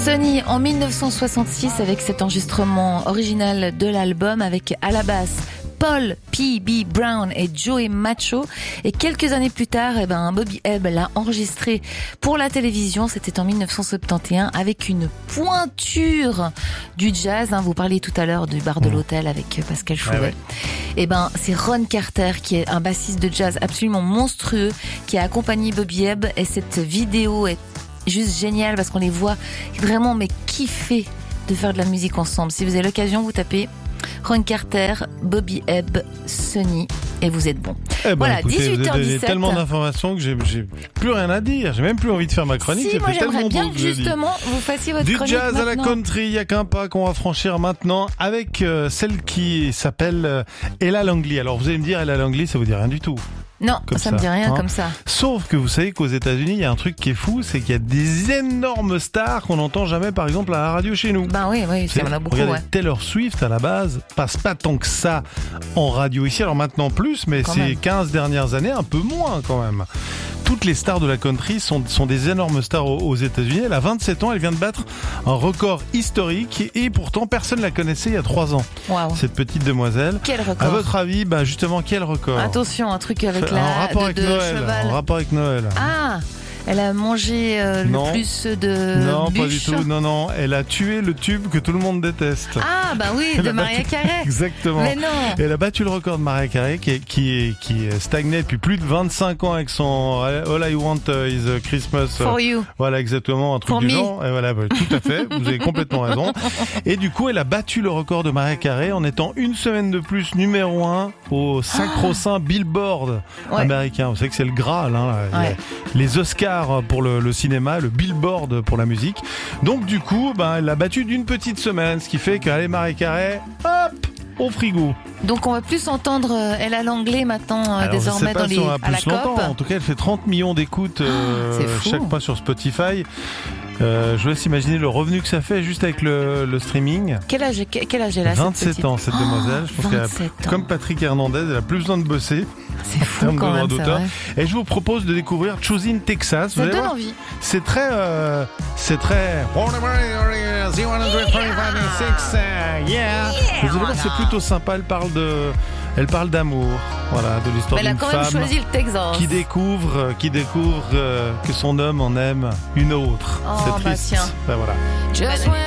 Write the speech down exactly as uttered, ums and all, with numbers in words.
Sonny en dix-neuf cent soixante-six avec cet enregistrement original de l'album avec à la basse Paul P B Brown et Joey Macho, et quelques années plus tard, eh ben, Bobby Hebb l'a enregistré pour la télévision. C'était en dix-neuf cent soixante et onze avec une pointure du jazz. Hein. Vous parliez tout à l'heure du bar de l'hôtel avec Pascal Chouvet. Ouais, ouais. Et ben, c'est Ron Carter qui est un bassiste de jazz absolument monstrueux qui a accompagné Bobby Hebb, et cette vidéo est juste géniale parce qu'on les voit vraiment mais kiffer de faire de la musique ensemble. Si vous avez l'occasion, vous tapez Ron Carter, Bobby Hebb, Sonny, et vous êtes bon. Eh ben, voilà, écoutez, dix-huit heures dix-sept. Vous avez tellement d'informations que j'ai, j'ai plus rien à dire. J'ai même plus envie de faire ma chronique. Si, ça moi fait j'aimerais bien que que justement vous fassiez votre du chronique jazz maintenant. à la country, il y a qu'un pas qu'on va franchir maintenant avec euh, celle qui s'appelle euh, Ella Langley. Alors vous allez me dire, Ella Langley, ça vous dit rien du tout? Non, comme ça, ça me dit rien hein. comme ça. Sauf que vous savez qu'aux États-Unis, il y a un truc qui est fou, c'est qu'il y a des énormes stars qu'on n'entend jamais, par exemple, à la radio chez nous. Ben oui, oui, ça en a beaucoup. Regardez, Ouais. Taylor Swift, à la base, passe pas tant que ça en radio ici. Alors maintenant plus, mais Quand ces même. quinze dernières années, un peu moins quand même. Toutes les stars de la country sont, sont des énormes stars aux, aux États-Unis. Elle a vingt-sept ans, elle vient de battre un record historique et pourtant personne la connaissait il y a trois ans. Waouh. Cette petite demoiselle. Quel record. À votre avis, bah justement, quel record? Attention, un truc avec En la rapport de, avec de Noël. cheval. En rapport avec Noël. Ah, elle a mangé euh, Non. le plus de Non, bûches. pas du tout. Non, non. Elle a tué le tube que tout le monde déteste. Ah, bah oui, Elle de a Mariah battu- Carey. Exactement. Mais non. Elle a battu le record de Mariah Carey qui, qui, qui stagnait depuis plus de vingt-cinq ans avec son All I Want is Christmas. For you. Voilà, exactement, un truc For du me. genre. Et voilà, bah, tout à fait. Vous avez complètement raison. Et du coup, elle a battu le record de Mariah Carey en étant une semaine de plus numéro un au sacro-saint Billboard Ouais. américain. Vous savez que c'est le Graal, hein. Il y a Ouais. les Oscars pour le, le cinéma, le Billboard pour la musique. Donc du coup, ben, elle l'a battu d'une petite semaine, ce qui fait qu'elle est Mariah Carey, hop, au frigo. Donc on va plus entendre euh, Ella Langley maintenant euh, Alors, désormais je sais pas dans si les on va à la plus longtemps. COP. En tout cas, elle fait trente millions d'écoutes euh, c'est fou. chaque mois sur Spotify. Euh, je vous laisse imaginer le revenu que ça fait juste avec le, le streaming. Quel âge, quel âge elle a cette vingt-sept petite ans cette demoiselle. Je pense qu'elle a, vingt-sept ans. comme Patrick Hernandez, elle a plus besoin de bosser. C'est fou termes de quand droit même, c'est d'auteur. vrai. Et je vous propose de découvrir Choosing Texas. Vous Ça allez donne voir, envie. c'est très, euh, c'est très. Yeah. Vous allez voir, c'est plutôt sympa. Elle parle de, elle parle d'amour. Voilà, de l'histoire Mais elle a d'une quand même femme choisi le Texas. qui découvre, qui découvre euh, que son homme en aime une autre. Oh, c'est bah triste. tiens. Ben voilà. Just